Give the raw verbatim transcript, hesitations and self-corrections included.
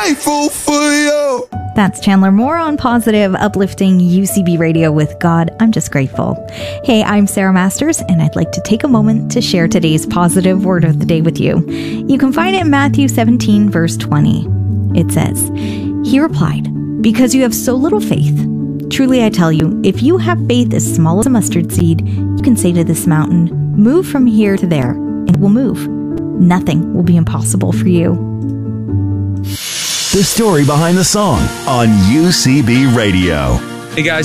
grateful for you. That's Chandler Moore on positive, uplifting U C B Radio with God, I'm Just Grateful. Hey, I'm Sarah Masters, and I'd like to take a moment to share today's positive word of the day with you. You can find it in Matthew seventeen, verse twenty. It says, He replied, because you have so little faith. Truly I tell you, if you have faith as small as a mustard seed, you can say to this mountain, move from here to there, and it will move. Nothing will be impossible for you. The story behind the song on U C B Radio. Hey guys,